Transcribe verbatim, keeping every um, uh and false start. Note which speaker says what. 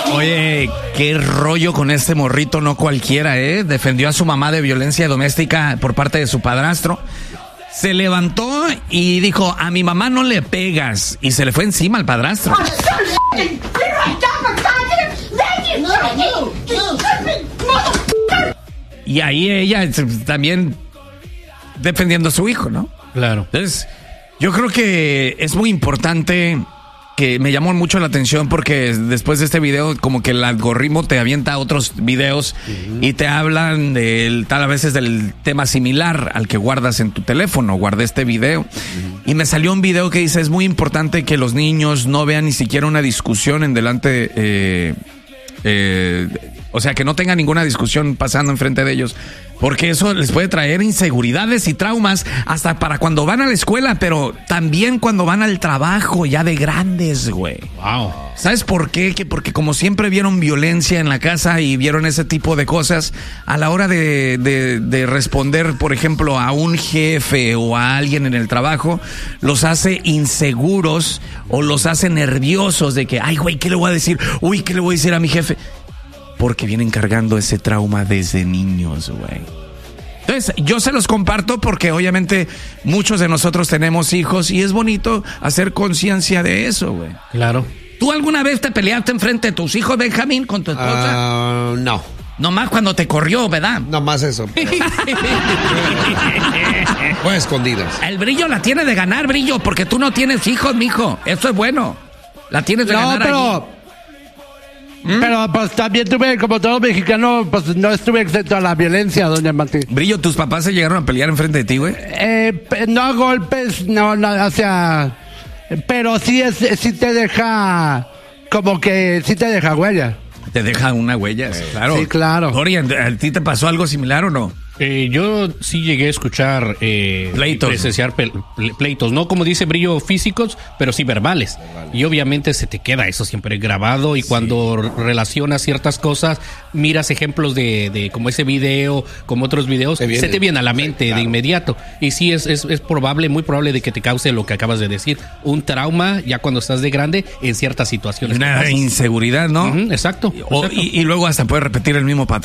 Speaker 1: Oye, qué rollo con este morrito, no cualquiera, ¿eh? Defendió a su mamá de violencia doméstica por parte de su padrastro. Se levantó y dijo, a mi mamá no le pegas. Y se le fue encima al padrastro. Y ahí ella también defendiendo a su hijo, ¿no?
Speaker 2: Claro.
Speaker 1: Entonces, yo creo que es muy importante, que me llamó mucho la atención porque después de este video como que el algoritmo te avienta otros videos uh-huh. y te hablan del, tal a veces del tema similar al que guardas en tu teléfono. Guardé este video uh-huh. y me salió un video que dice, es muy importante que los niños no vean ni siquiera una discusión en delante, eh, eh, o sea, que no tengan ninguna discusión pasando enfrente de ellos, porque eso les puede traer inseguridades y traumas hasta para cuando van a la escuela, pero también cuando van al trabajo ya de grandes, güey.
Speaker 2: Wow.
Speaker 1: ¿Sabes por qué? Que porque como siempre vieron violencia en la casa y vieron ese tipo de cosas, a la hora de, de, de responder, por ejemplo, a un jefe o a alguien en el trabajo, los hace inseguros o los hace nerviosos de que, ay, güey, ¿qué le voy a decir? Uy, ¿qué le voy a decir a mi jefe? Porque vienen cargando ese trauma desde niños, güey. Entonces, yo se los comparto porque obviamente muchos de nosotros tenemos hijos y es bonito hacer conciencia de eso, güey.
Speaker 2: Claro.
Speaker 1: ¿Tú alguna vez te peleaste enfrente de tus hijos, Benjamín, con tu esposa?
Speaker 3: Uh, no.
Speaker 1: Nomás cuando te corrió, ¿verdad?
Speaker 3: Nomás eso. Pero... Fue escondidas.
Speaker 1: El Brillo la tiene de ganar, Brillo, porque tú no tienes hijos, mijo. Eso es bueno. La tienes de
Speaker 4: no,
Speaker 1: ganar
Speaker 4: pero...
Speaker 1: allí.
Speaker 4: ¿Mm? Pero pues también tuve, como todo mexicano, pues no estuve exento a la violencia, doña Martí.
Speaker 1: Brillo, ¿tus papás se llegaron a pelear enfrente de ti, güey?
Speaker 4: Eh, no a golpes, no, no, o sea, pero sí es, sí te deja, como que sí te deja huella.
Speaker 1: Te deja una huella, sí, claro.
Speaker 4: Sí, claro.
Speaker 1: Dorian, ¿a ti te pasó algo similar o no?
Speaker 2: Eh, yo sí llegué a escuchar eh,
Speaker 1: pleitos,
Speaker 2: presenciar pe- pleitos, no como dice Brillo físicos, pero sí verbales. verbales. Y obviamente se te queda eso siempre grabado y sí. Cuando relacionas ciertas cosas, miras ejemplos de, de como ese video, como otros videos, se, se te viene a la mente sí, claro. de inmediato. Y sí es, es, es probable, muy probable de que te cause lo que acabas de decir, un trauma ya cuando estás de grande en ciertas situaciones.
Speaker 1: Una inseguridad, ¿no?
Speaker 2: Uh-huh, exacto.
Speaker 1: O,
Speaker 2: exacto.
Speaker 1: Y, y luego hasta puedes repetir el mismo patrón.